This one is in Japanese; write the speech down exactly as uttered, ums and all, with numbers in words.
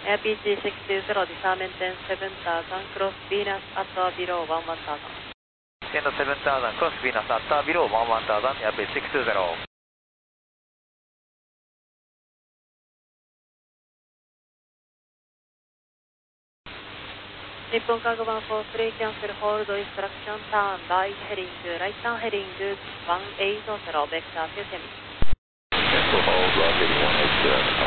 Air P G six two zero, disarm engine seven thousand, cross Venus at or below one one thousand. Descend seven thousand, cross Venus at or below one one thousand, Air P G six two zero. 日本カーゴワンフォースリーキャンセルホールドインストラクションターンライトヘリングライトターンヘリングワンエイトゼロベクターという点。 Cancel hold, Roger one eight zero.